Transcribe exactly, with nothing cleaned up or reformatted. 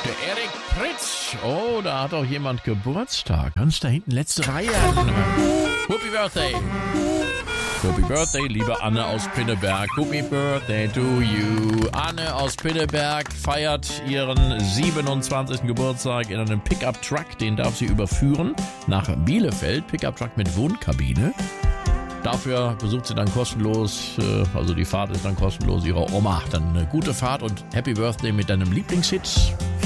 Der Erik Pritsch. Oh, da hat auch jemand Geburtstag. Ganz da hinten, letzte Reihe. Happy Birthday. Happy Birthday, liebe Anne aus Pinneberg. Happy Birthday to you. Anne aus Pinneberg feiert ihren siebenundzwanzigsten Geburtstag in einem Pickup-Truck. Den darf sie überführen nach Bielefeld. Pickup-Truck mit Wohnkabine. Dafür besucht sie dann kostenlos, also die Fahrt ist dann kostenlos, ihre Oma. Dann eine gute Fahrt und Happy Birthday mit deinem Lieblingshit.